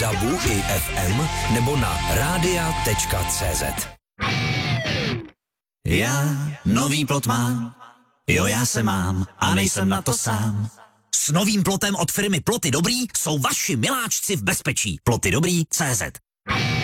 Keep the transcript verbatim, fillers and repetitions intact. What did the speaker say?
dabu i ef em nebo na rádia tečka cé zet. Já nový plot mám, jo já se mám a nejsem na to sám. S novým plotem od firmy Ploty Dobrý jsou vaši miláčci v bezpečí. Ploty Dobrý tečka cé zet.